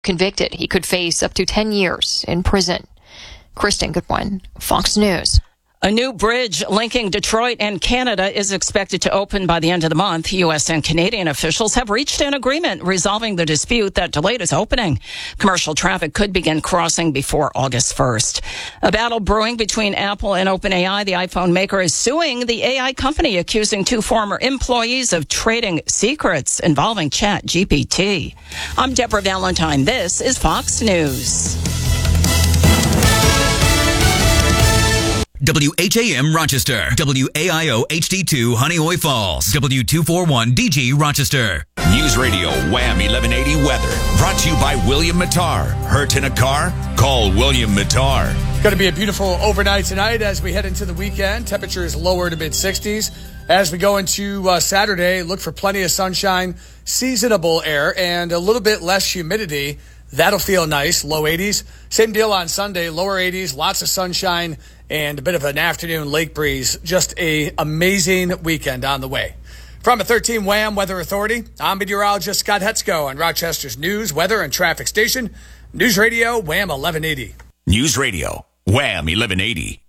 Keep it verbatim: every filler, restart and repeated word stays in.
Convicted, he could face up to ten years in prison. Kristen Goodwin, Fox News. A new bridge linking Detroit and Canada is expected to open by the end of the month. U S and Canadian officials have reached an agreement resolving the dispute that delayed its opening. Commercial traffic could begin crossing before August first. A battle brewing between Apple and OpenAI. The iPhone maker is suing the A I company, accusing two former employees of trading secrets involving ChatGPT. I'm Deborah Valentine. This is Fox News. W H A M Rochester, W A I O H D two Honeoye Falls, W two forty-one D G Rochester. News Radio Wham eleven eighty weather brought to you by William Mattar. Hurt in a car? Call William Mattar. Going to be a beautiful overnight tonight as we head into the weekend. Temperatures lower to mid sixties. As we go into uh, Saturday, look for plenty of sunshine, seasonable air, and a little bit less humidity. That'll feel nice, low eighties. Same deal on Sunday, lower eighties, lots of sunshine, and a bit of an afternoon lake breeze. Just a amazing weekend on the way. From a thirteen Wham Weather Authority, I'm meteorologist Scott Hetzko on Rochester's news, weather, and traffic station, News Radio Wham eleven eighty. News Radio Wham eleven eighty.